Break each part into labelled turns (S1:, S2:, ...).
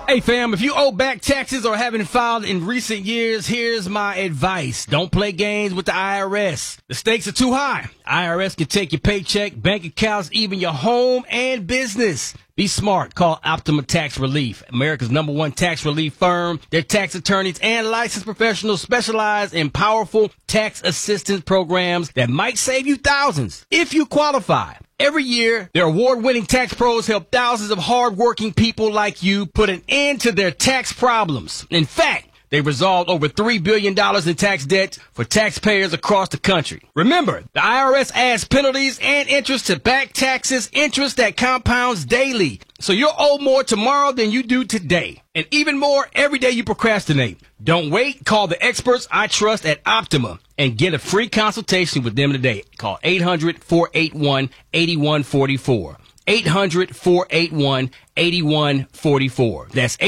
S1: Hey fam, if you owe back taxes or haven't filed in recent years, here's my advice. Don't play games with the IRS. The stakes are too high. IRS can take your paycheck, bank accounts, even your home and business. Be smart. Call Optima Tax Relief, America's #1 tax relief firm. Their tax attorneys and licensed professionals specialize in powerful tax assistance programs that might save you thousands if you qualify. Every year, their award-winning tax pros help thousands of hard-working people like you put an end to their tax problems. In fact, they resolved over $3 billion in tax debt for taxpayers across the country. Remember, the IRS adds penalties and interest to back taxes, interest that compounds daily. So you'll owe more tomorrow than you do today. And even more every day you procrastinate. Don't wait. Call the experts I trust at Optima and get a free consultation with them today. Call 800-481-8144. 800-481-8144. That's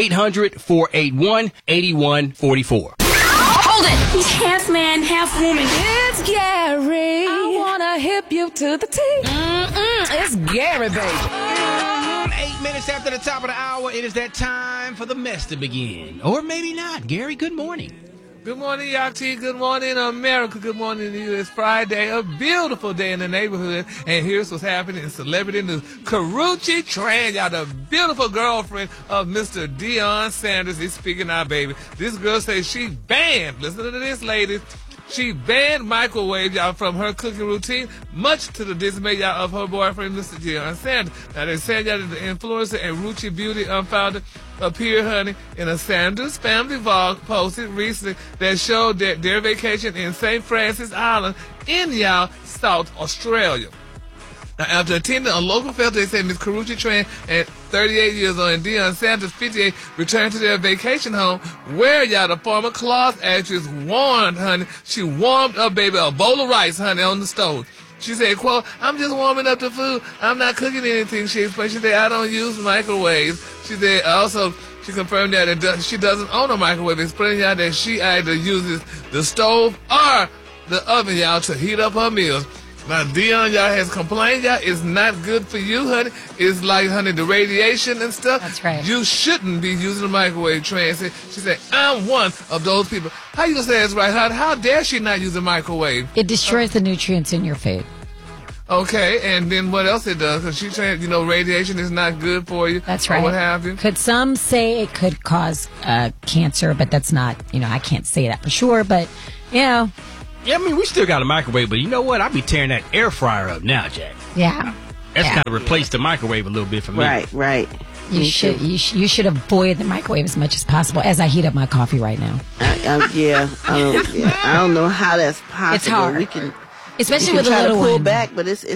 S1: 800-481-8144.
S2: Hold it! He's half man, half woman.
S3: It's Gary. I wanna hip you to the T. It's Gary, baby.
S1: 8 minutes after the top of the hour, it is that time for the mess to begin. Or maybe not. Gary, good morning.
S4: Good morning, Yachty. Good morning, America. Good morning to you. It's Friday, a beautiful day in the neighborhood. And here's what's happening in celebrity news. Karrueche Tran, y'all, the beautiful girlfriend of Mr. Deion Sanders, is speaking out, baby. This girl says she banned, listen to this, ladies, she banned microwave, y'all, from her cooking routine, much to the dismay, y'all, of her boyfriend, Mr. Deion Sanders. Now, they're saying, y'all, that the influencer and Ruchi Beauty founder appeared, honey, in a Sanders family vlog posted recently that showed that their vacation in St. Francis Island in, y'all, South Australia. Now, after attending a local festival, they said Ms. Karrueche Tran, at 38 years old, and Deion Sanders, 58, returned to their vacation home where, y'all, the former Claus actress warmed, honey, she warmed up, baby, a bowl of rice, honey, on the stove. She said, quote, I'm just warming up the food. I'm not cooking anything, she explained. She said, I don't use microwaves. She said, also, she confirmed that she doesn't own a microwave, explaining, y'all, that she either uses the stove or the oven, y'all, to heat up her meals. Now, Deion, y'all, has complained, y'all, it's not good for you, honey. It's like, honey, the radiation and stuff.
S5: That's right.
S4: You shouldn't be using the microwave, Tran. She said, I'm one of those people. How you gonna say that's right? How dare she not use a microwave?
S5: It destroys the nutrients in your food.
S4: Okay, and then what else it does? Because she's saying, you know, radiation is not good for you.
S5: That's right.
S4: Or what have you.
S5: Could some say it could cause cancer, but that's not, you know, I can't say that for sure, but, you know.
S1: Yeah, I mean, we still got a microwave, but you know what? I be tearing that air fryer up now, Jack.
S5: Yeah.
S1: That's kind of replaced the microwave a little bit for me.
S6: Right.
S5: You should avoid the microwave as much as possible as I heat up my coffee right now.
S6: I don't know how that's possible.
S5: It's hard. Especially with a
S6: try
S5: little
S6: to pull
S5: one.
S6: back, but it's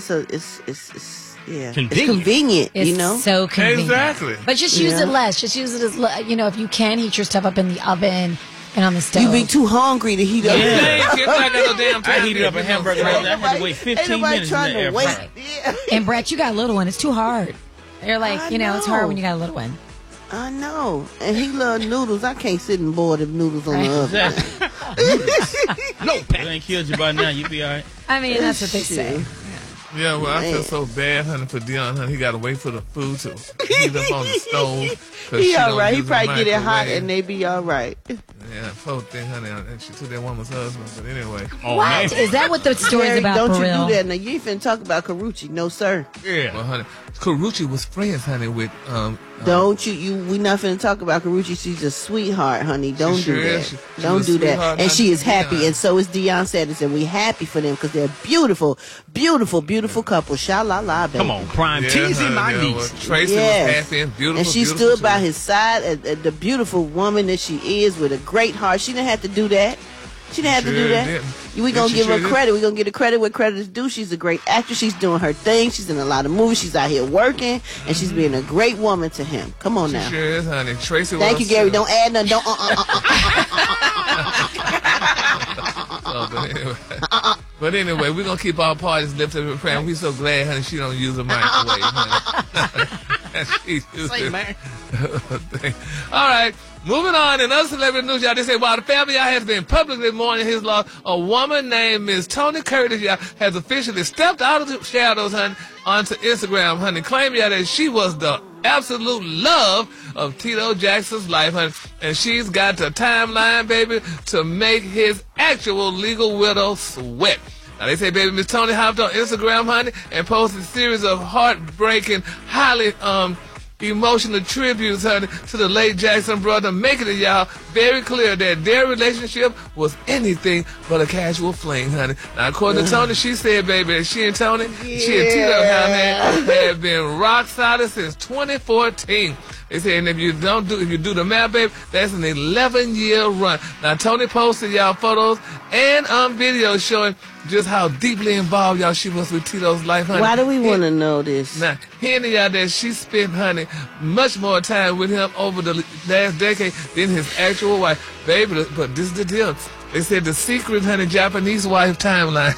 S6: convenient,
S5: It's
S6: you know?
S5: so convenient.
S4: Exactly.
S5: But just use it less. Just use it as, you know, if you can, heat your stuff up in the oven and on the stove.
S6: You be too hungry to heat up.
S4: I
S7: heated up a hamburger right now. I had to wait 15 minutes in the air fryer.
S5: And Brett, you got a little one. It's too hard. They're like, it's hard when you got a little one.
S6: I know. And he loves noodles. I can't sit and boil them noodles on the oven.
S7: No, if it ain't killed you by now, you be all right.
S5: I mean, that's what they say.
S4: Yeah, well, I feel so bad, honey, for Deion, honey. He got to wait for the food to heat up on the stove.
S6: He all right. He probably get it hot and they be all right.
S4: Yeah, poor thing, honey. And she took that woman's husband. But anyway.
S5: Oh, what? Man. Is that what the story's about,
S6: don't
S5: for
S6: you
S5: real?
S6: do that. Now, you ain't finna talk about Karrueche. No, sir.
S4: Yeah. Well, honey, Karrueche was friends, honey, with...
S6: don't we not finna talk about Karrueche. She's a sweetheart, honey. Don't do that. Don't do that. And she is happy, and so is Deion Sanders, and we happy for them because they're beautiful, beautiful, beautiful couple. Sha-la-la, baby.
S1: Come on, Prime. Teasing my niece.
S4: Well, Tracy was happy and beautiful.
S6: And she stood by his side, the beautiful woman that she is with a great heart. She didn't have to do that. She didn't have to do that. We gonna give her credit. We gonna give her credit where credit is due. She's a great actress. She's doing her thing. She's in a lot of movies. She's out here working, and she's being a great woman to him. Come on now.
S4: She sure is, honey. Tracy.
S6: Thank you, Gary. Don't add nothing. Don't.
S4: But anyway, we're gonna keep our parties lifted up in prayer. We're so glad, honey, she don't use a microwave, honey. All right. Moving on, in other celebrity news, y'all, they say, while the family y'all has been publicly mourning his loss, a woman named Ms. Tony Curtis, y'all, has officially stepped out of the shadows, honey, onto Instagram, honey, claiming y'all that she was the absolute love of Tito Jackson's life, honey. And she's got the timeline, baby, to make his actual legal widow sweat. Now, they say, baby, Miss Tony hopped on Instagram, honey, and posted a series of heartbreaking, highly emotional tributes, honey, to the late Jackson brother, making it, y'all, very clear that their relationship was anything but a casual fling, honey. Now, according to Tony, she said, baby, that she and Tony, she and Tito, honey, had been rock solid since 2014. They said, and if you do the math, baby, that's an 11-year run. Now, Tony posted y'all photos and videos showing just how deeply involved y'all she was with Tito's life, honey.
S6: Why do we want to know this?
S4: Now, hearing y'all that she spent, honey, much more time with him over the last decade than his actual wife, baby. But this is the deal. They said the secret, honey, Japanese wife timeline.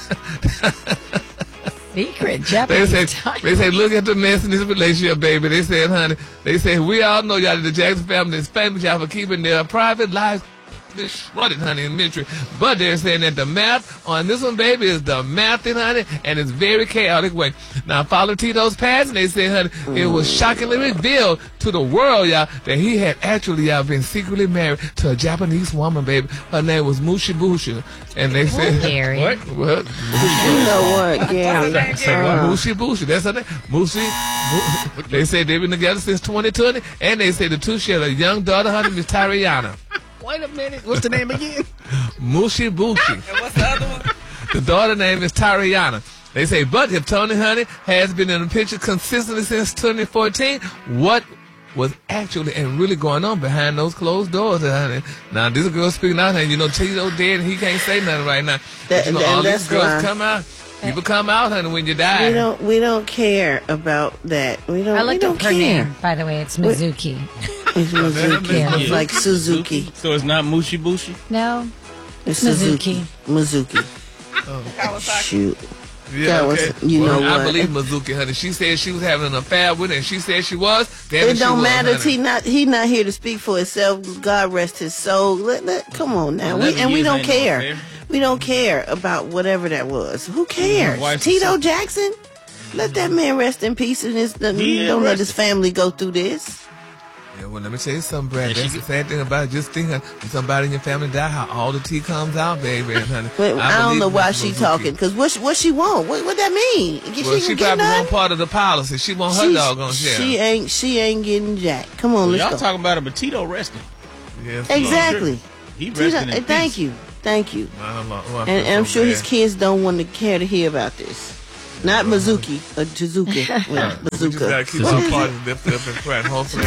S5: Secret Japanese
S4: They say, look at the mess in this relationship, baby. They said, honey, we all know y'all, the Jackson family is famous, y'all, for keeping their private lives shredded, honey, in ministry. But they're saying that the math on this one, baby, is the mathing, honey, and it's very chaotic way. Now, following Tito's passing, they said, honey, it was shockingly revealed to the world, y'all, that he had actually, y'all, been secretly married to a Japanese woman, baby. Her name was Mushibushi. And they said,
S5: Gary.
S4: What?
S6: You know what, Gary?
S4: Mushibushi. That's her name. Mushi. They say they've been together since 2020, and they say the two share a young daughter, honey, Miss Tariana.
S1: Wait a minute. What's the name again?
S4: Mushibushi.
S7: And what's the other one?
S4: The daughter name is Tariana. They say, but if Tony, honey, has been in the picture consistently since 2014, what was actually and really going on behind those closed doors, honey? Now, this girl speaking out, and you know, Tito dead, and he can't say nothing right now. All these girls come out. People come out, honey, when you die.
S6: We don't care about that.
S5: I looked up her name, by the way. It's Mizuki.
S6: It's Mizuki. It's like Suzuki.
S7: So it's not Mushibushi?
S5: No.
S6: It's Suzuki. Mizuki. Shoot.
S4: Yeah, okay.
S6: You know what?
S4: I believe Mizuki, honey. She said she was having an affair with him, and she said she was.
S6: It don't matter. He not here to speak for himself. God rest his soul. Come on now. We don't care. We don't care about whatever that was. Who cares? Tito Jackson? Let that man rest in peace, and don't let his family go through this.
S4: Yeah, well, let me tell you something, Brad. That's the sad thing about it. Just think when somebody in your family die, how all the tea comes out, baby. Honey.
S6: I don't know why she talking, because what she want? What that mean?
S4: Well, she probably want part of the policy. She want her doggone share.
S6: She ain't getting jack. Come on, let's go.
S7: Y'all talking about him, but Tito resting.
S4: Yes,
S6: exactly.
S7: He resting in
S6: Thank you. And I'm sure his kids don't want to care to hear about this. Not Mizuki, Jizuka. Bazooka.
S4: We gotta keep our parties lifted up and crying. Hopefully.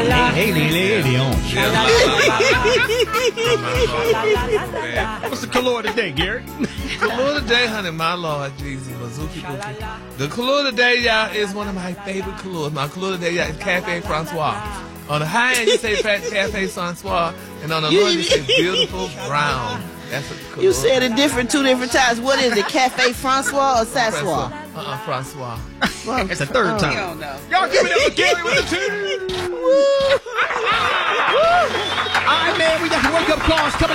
S1: What's the color today, Gary?
S4: Color today, honey, my Lord Jesus, Mizuki Buki. The color today, y'all, is one of my favorite colors. My color today, y'all, is Cafe Francois. On the high end, you say Cafe Francois, and on the low end, you say beautiful brown. That's what the color.
S6: You said it two different times. What is it, Cafe Francois or Sassois?
S4: Francois.
S1: It's the third time. Y'all give it up for Gary with the two. All right, man, we got the wake-up calls coming.